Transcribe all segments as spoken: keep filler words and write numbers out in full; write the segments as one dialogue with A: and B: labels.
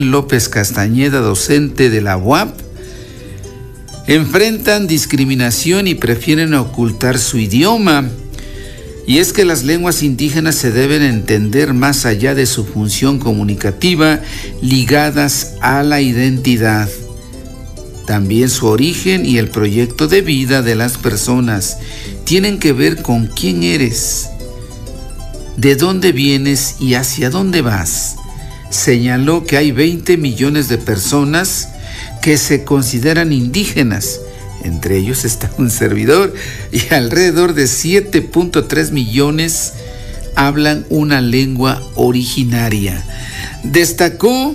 A: López Castañeda, docente de la U A P, enfrentan discriminación y prefieren ocultar su idioma. Y es que las lenguas indígenas se deben entender más allá de su función comunicativa, ligadas a la identidad. También su origen y el proyecto de vida de las personas tienen que ver con quién eres, de dónde vienes y hacia dónde vas. Señaló que hay veinte millones de personas que se consideran indígenas. Entre ellos está un servidor, y alrededor de siete punto tres millones hablan una lengua originaria. Destacó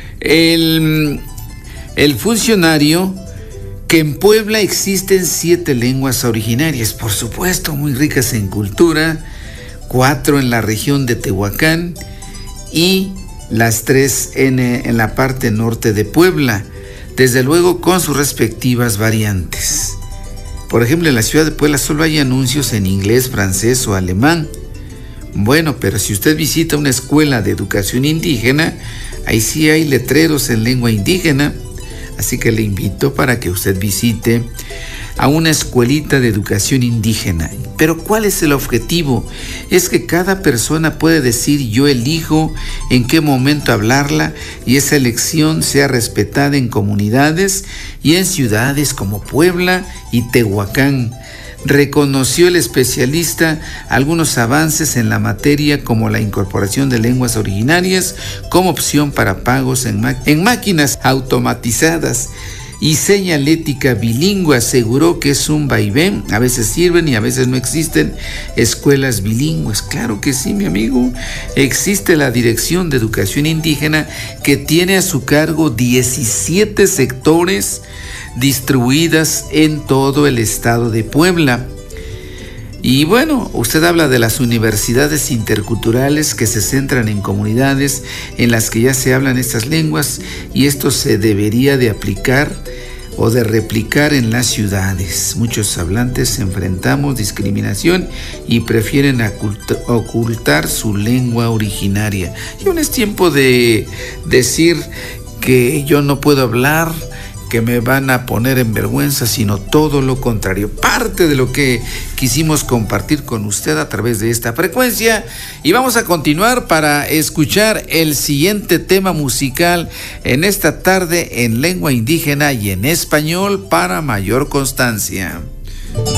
A: el, el funcionario que en Puebla existen siete lenguas originarias, por supuesto, muy ricas en cultura, cuatro en la región de Tehuacán y las tres en, en la parte norte de Puebla, desde luego con sus respectivas variantes. Por ejemplo, en la ciudad de Puebla solo hay anuncios en inglés, francés o alemán. Bueno, pero si usted visita una escuela de educación indígena, ahí sí hay letreros en lengua indígena, así que le invito para que usted visite a una escuelita de educación indígena. Pero ¿cuál es el objetivo? Es que cada persona puede decir yo elijo en qué momento hablarla y esa elección sea respetada en comunidades y en ciudades como Puebla y Tehuacán. Reconoció el especialista algunos avances en la materia como la incorporación de lenguas originarias como opción para pagos en, en máquinas automatizadas y señalética bilingüe. Aseguró que es un vaivén, a veces sirven y a veces no existen escuelas bilingües. Claro que sí, mi amigo, existe la Dirección de Educación Indígena que tiene a su cargo diecisiete sectores distribuidas en todo el estado de Puebla. Y bueno, usted habla de las universidades interculturales que se centran en comunidades en las que ya se hablan estas lenguas, y esto se debería de aplicar o de replicar en las ciudades. Muchos hablantes enfrentamos discriminación y prefieren ocultar, ocultar su lengua originaria. Y aún es tiempo de decir que yo no puedo hablar, que me van a poner en vergüenza, sino todo lo contrario. Parte de lo que quisimos compartir con usted a través de esta frecuencia. Y vamos a continuar para escuchar el siguiente tema musical en esta tarde en lengua indígena y en español para mayor constancia.